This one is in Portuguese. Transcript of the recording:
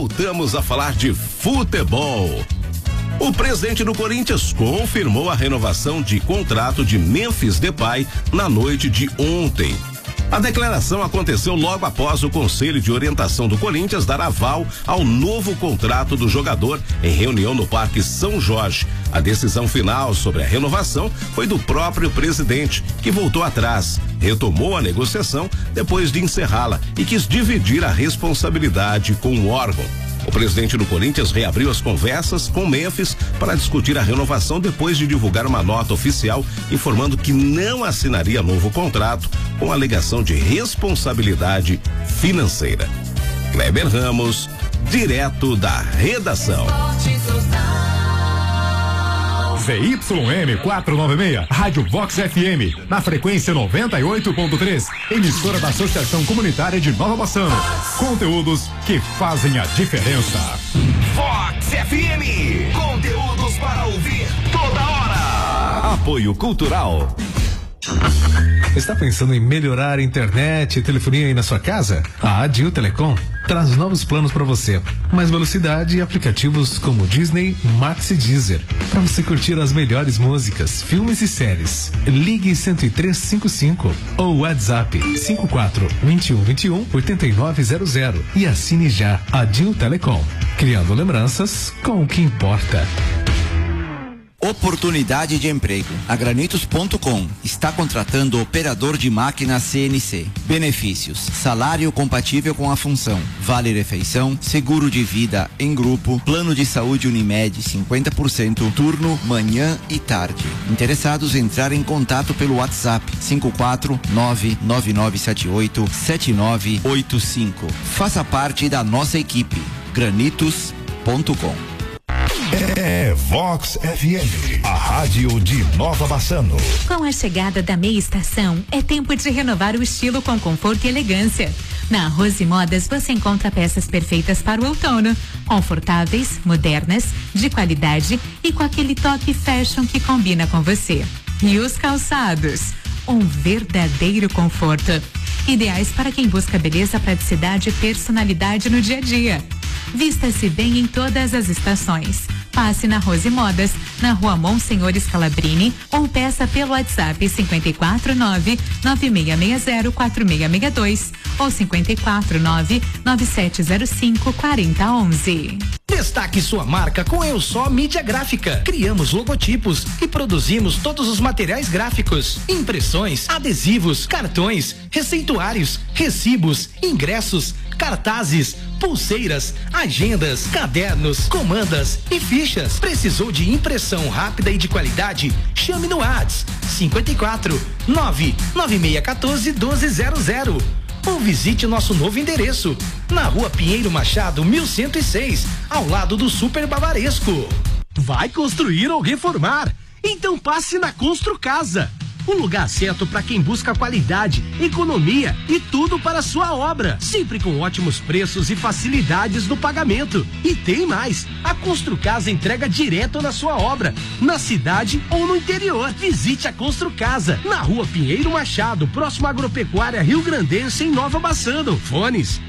Voltamos a falar de futebol. O presidente do Corinthians confirmou a renovação de contrato de Memphis Depay na noite de ontem. A declaração aconteceu logo após o Conselho de Orientação do Corinthians dar aval ao novo contrato do jogador em reunião no Parque São Jorge. A decisão final sobre a renovação foi do próprio presidente, que voltou atrás, retomou a negociação depois de encerrá-la e quis dividir a responsabilidade com o órgão. O presidente do Corinthians reabriu as conversas com Memphis para discutir a renovação depois de divulgar uma nota oficial informando que não assinaria novo contrato com alegação de responsabilidade financeira. Kleber Ramos, direto da redação. ZYM 496, Rádio Vox FM, na frequência 98.3, emissora da Associação Comunitária de Nova Bassano. Conteúdos que fazem a diferença. Vox FM, conteúdos para ouvir toda hora. Apoio Cultural. Está pensando em melhorar a internet e telefonia aí na sua casa? A Adil Telecom traz novos planos para você. Mais velocidade e aplicativos como Disney, Max e Deezer. Para você curtir as melhores músicas, filmes e séries. Ligue 10355 ou WhatsApp 54 21 21 8900 e assine já. Adil Telecom. Criando lembranças com o que importa. Oportunidade de emprego. A Granitos.com está contratando operador de máquina CNC. Benefícios: salário compatível com a função, vale refeição, seguro de vida em grupo, plano de saúde Unimed 50%, turno manhã e tarde. Interessados entrar em contato pelo WhatsApp 54999787985. Faça parte da nossa equipe. Granitos.com. É Vox FM, a rádio de Nova Bassano. Com a chegada da meia estação, é tempo de renovar o estilo com conforto e elegância. Na Rose Modas você encontra peças perfeitas para o outono, confortáveis, modernas, de qualidade e com aquele toque fashion que combina com você. E os calçados, um verdadeiro conforto. Ideais para quem busca beleza, praticidade e personalidade no dia a dia. Vista-se bem em todas as estações. Passe na Rose Modas, na Rua Monsenhor Scalabrini ou peça pelo WhatsApp 549-9660-4662 ou 549-9705-4011. Destaque sua marca com Eu Só Mídia Gráfica. Criamos logotipos e produzimos todos os materiais gráficos, impressões, adesivos, cartões, receituários, recibos, ingressos, cartazes, pulseiras, agendas, cadernos, comandas e fichas. Precisou de impressão rápida e de qualidade? Chame no WhatsApp 54 99614 1200 ou visite nosso novo endereço na Rua Pinheiro Machado 1106, ao lado do Super Bavaresco. Vai construir ou reformar? Então passe na Constru Casa. Um lugar certo para quem busca qualidade, economia e tudo para a sua obra. Sempre com ótimos preços e facilidades no pagamento. E tem mais, a Constru Casa entrega direto na sua obra, na cidade ou no interior. Visite a Constru Casa, na Rua Pinheiro Machado, próximo à Agropecuária Rio Grandense, em Nova Bassano. Fones